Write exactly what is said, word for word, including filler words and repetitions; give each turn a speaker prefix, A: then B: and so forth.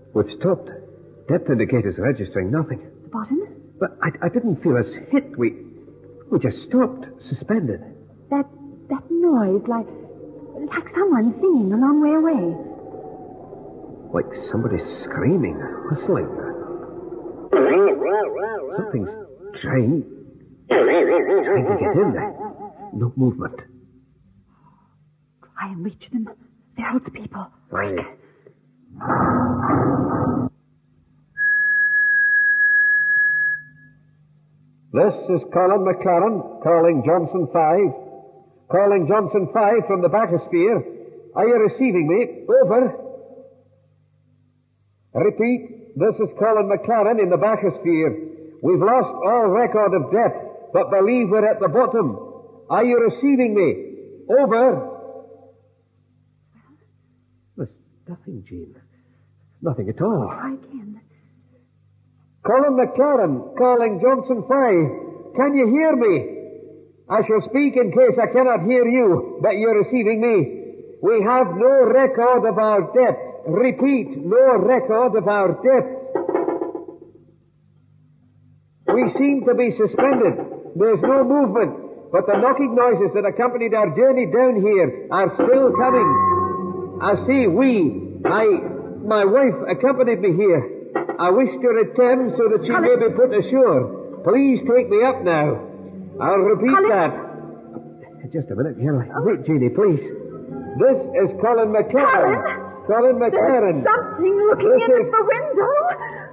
A: We've stopped. Depth indicators registering nothing.
B: The bottom?
A: But I, I didn't feel us hit. We we just stopped, suspended.
B: That that noise, like like someone singing a long way away.
A: Like somebody screaming, whistling. Something's trying, trying to get in there. No movement.
B: Try and reach them. They're the people.
A: Quick.
C: This is Colin McLaren, calling Johnson five. Calling Johnson five from the bathysphere. Are you receiving me? Over. Repeat, this is Colin McLaren in the bathysphere. We've lost all record of depth, but believe we're at the bottom. Are you receiving me? Over.
A: There's nothing, Jean. Nothing at all.
B: Try again.
C: Colin McLaren, calling Johnson five. Can you hear me? I shall speak in case I cannot hear you, but you're receiving me. We have no record of our depth. Repeat, no record of our depth. We seem to be suspended. There's no movement, but the knocking noises that accompanied our journey down here are still coming. I see we, I, my wife accompanied me here. I wish to return so that she may be put ashore. Please take me up now. I'll repeat
B: Colin?
C: that.
A: Just a minute, Henry. Wait, Jeannie, please.
C: This is Colin McLaren.
B: Colin?
C: Colin McLaren.
B: There's something looking
C: This
B: in
C: is-
B: at the window.